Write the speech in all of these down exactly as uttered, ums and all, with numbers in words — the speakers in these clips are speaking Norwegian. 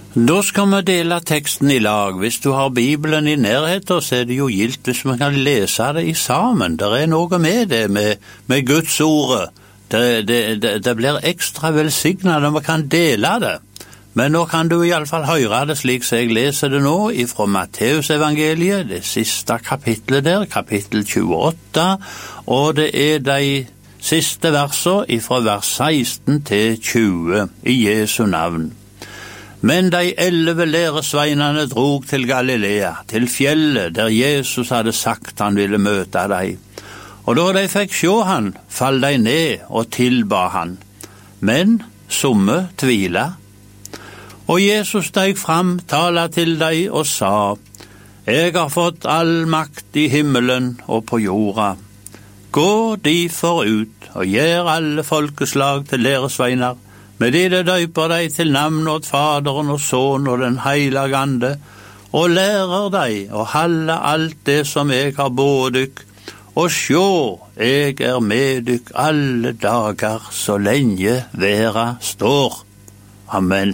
Da skal vi dele teksten i lag. Hvis du har Bibelen i nærheten, så er det jo gildt hvis vi kan lese det i sammen. Det er noe med det, med, med Guds ord. Det, det, det, det blir ekstra velsignet når vi kan dele det. Men nå kan du i alle fall høre det slik som jeg leser det nå, fra Matteus evangeliet, det siste kapitlet der, kapittel tjueåtte, og det er de siste versene fra vers seksten til tjue i Jesu navn. Men de elleve læresveinene drog til Galilea, til fjellet der Jesus hadde sagt han ville møte dem. Og da de fikk se han, fall de ned og tilba han. Men somme tvila. Og Jesus steg fram, tala til dem og sa, «Jeg har fått all makt i himmelen og på jorda. Gå derfor ut og gjør alle folkeslag til læresveiner, med de det døyper deg til navn åt Faderen og Sønnen og den heilige Ande, og lærer deg å halde alt det som jeg har båret dykk, og sjå, jeg er med dykk alle dager så lenge vera står. Amen.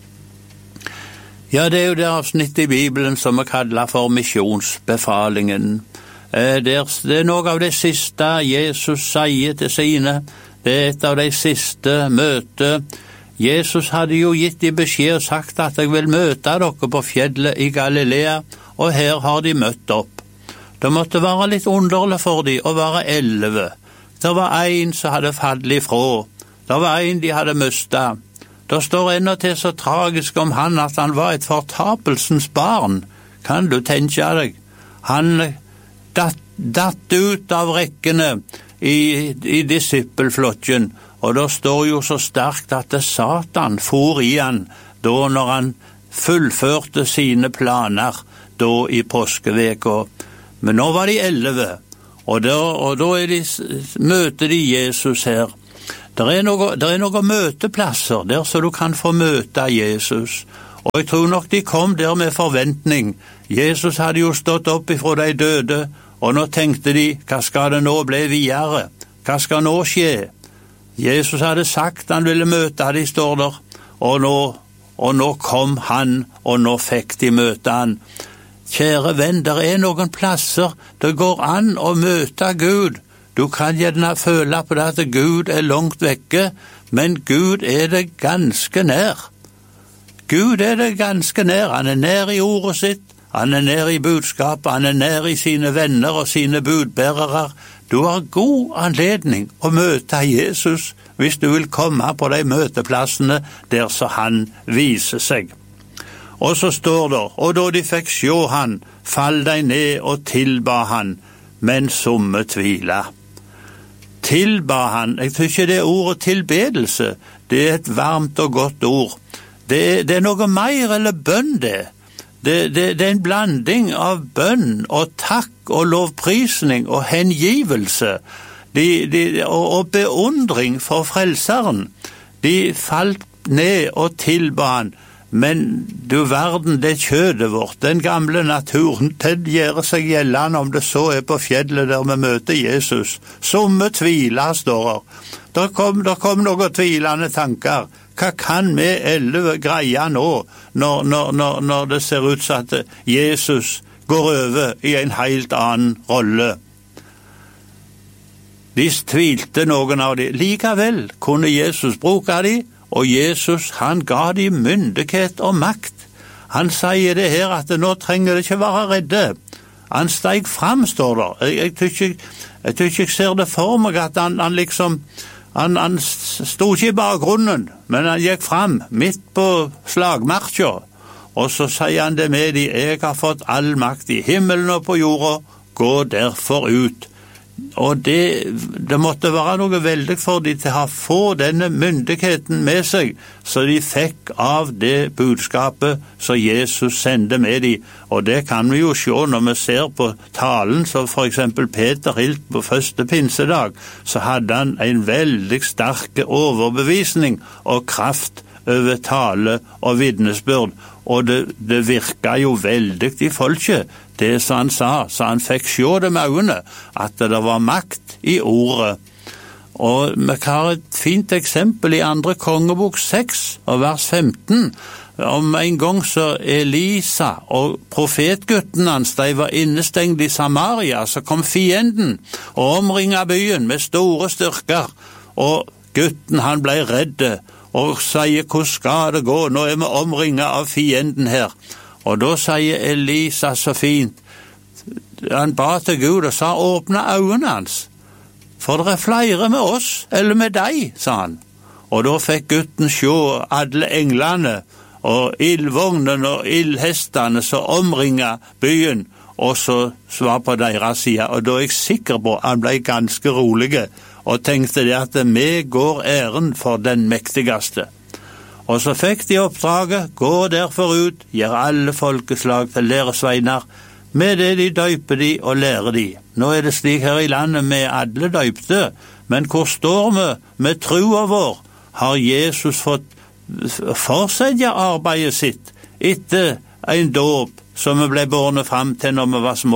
Ja, det er jo det avsnitt i Bibelen som vi kaller for misjonsbefalingen. Det er noe av det siste Jesus sier til sine. Det er et av de siste møter. Jesus hadde jo gitt i beskjed og sagt at jeg vil møte dere på fjellet i Galilea, og her har de møtt opp. Det måtte være litt underlig for de å være elleve. Det var en som hadde fallet ifra. Det var en de hadde mistet. Det står ennå til så tragisk om han at han var et fortapelsens barn. Kan du tenke deg? Han datt, datt ut av rekkene i, i disippelflokken, og det står jo så sterkt at det Satan for i han da når han fullførte sine planer da i påskeveka. Men nå var de elleve, og da, og da er de, møter de Jesus her. Det er noen, det er noen møteplasser der så du kan få møte Jesus, og jeg tror nok de kom der med forventning. Jesus hadde jo stått opp ifra de døde, og nå tenkte de, hva skal det nå bli videre? Hva skal nå skje? Jesus hadde sagt han ville møte, de står der, og nå, og nå kom han, og nå fikk de møte han. Kjære venn, det er noen plasser det går an å møte Gud. Du kan gjerne føle på det at Gud er langt vekke, men Gud er det ganske nær. Gud er det ganske nær, han er nær i ordet sitt, han er nær i budskapet, han er nær i sine venner og sine budbærere. Du har god anledning å møte Jesus hvis du vil komme på de møteplassene der så han viser seg. Og så står det, og da de fikk se han, fall de ned og tilba han, men somme tvila. Tilba han, jeg tror ikke det ordet tilbedelse, det er et varmt og godt ord. Det, det er noe mer eller bønn det. Det, det, det er en blanding av bønn og takk og lovprisning og hengivelse de, de, og, og beundring for frelseren. De falt ned og tilba han, men du verden, det kjødet vårt, den gamle naturen, den gjør seg gjeldende om det så er på fjellet der vi møter Jesus. Somme tvila, står der. Der kom, der kom noen tvilende tanker. Hva kan vi elleve greie nå, når, når, når, når det ser ut som at Jesus går over i en helt annen rolle? De tvilte noen av de. Likevel kunne Jesus bruke de, og Jesus, han ga de myndighet og makt. Han sier det her at nå trenger det ikke være redde. Han steg frem, står der. Jeg, jeg tror ikke, jeg tror ikke jeg ser det for meg at han, han liksom... Han, han stod ikke i bakgrunnen, men han gikk frem, midt på slagmarsja, og så sier han det med de, jeg har fått all makt i himmelen og på jorda, gå derfor ut. Og det, det måtte være noe veldig for de til å få denne myndigheten med seg, så de fikk av det budskapet som Jesus sendte med de. Og det kan vi jo se når vi ser på talen, så for eksempel Peter hilt på første pinsedag, så hadde han en veldig sterk overbevisning og kraft over tale og vitnesbyrd, og det, det virka jo veldig i folket, det som han sa, så han fikk se det med øynene, at det var makt i ordet. Og vi har et fint eksempel i andre kongebok seks og vers femten, om en gang så Elisa og profetgutten hans, de var innestengt i Samaria, så kom fienden og omringet byen med store styrker, og gutten han ble redde og sier, hvor skal det gå, nå er vi omringet av fienden her. Og da sier Elisa så fint, han ba til Gud og sa, åpne øynene hans, for det er flere med oss, eller med deg, sa han. Og da fikk gutten se alle englene, og ildvognen og ildhestene som omringet byen, og så var på deres side. Og da er jeg sikker på at han ble ganske rolige, og tenkte det at vi går æren for den mektigste. Og så fikk de oppdraget, gå derfor ut, gjør alle folkeslag til læresveiner, med det de døyper de og lærer de. Nå er det slik her i landet med alle døypte, men hvor står vi med troa vår? Har Jesus fått fortsette arbeidet sitt etter en dåp som vi ble bårne fram til når vi var små?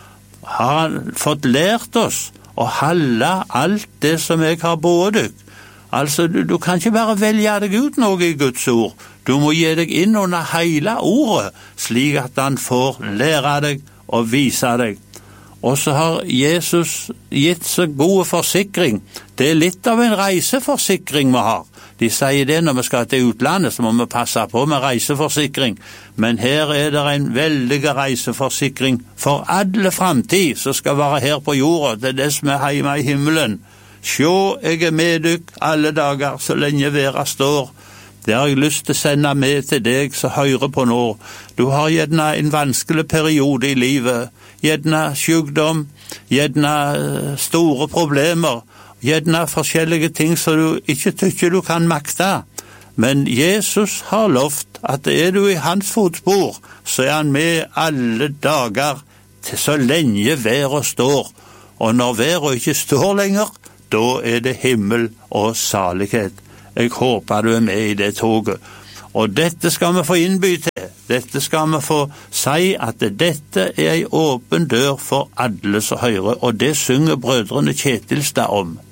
Har han fått lært oss å holde alt det som jeg har bådet? Altså, du, du kan ikke bare velge deg ut noe i Guds ord. Du må gi deg inn under hele ordet, slik at han får lære deg og vise deg. Og så har Jesus gitt så gode forsikring. Det er litt av en reiseforsikring vi har. De sier det når vi skal til utlandet, så må vi passe på med reiseforsikring. Men her er det en veldig reiseforsikring for alle fremtid som skal være her på jorda. Det er det som er hjemme i himmelen. Sjå, jeg er med dykk alle dager, så lenge været står. Det har jeg lyst til å sende med til deg som hører på nå. Du har gjerne en vanskelig periode i livet, gjerne sykdom, gjerne store problemer, gjerne forskjellige ting som du ikke tykker du kan makte. Men Jesus har lovt at er du i hans fotspor, så er han med alle dager til så lenge været står. Og når været ikke står lenger, da er det himmel og salighet. Jeg håper du er med i det toget. Og dette skal vi få innby til. Dette skal vi få si at dette er en åpen dør for alle som hører, og det synger brødrene Kjetilstad om.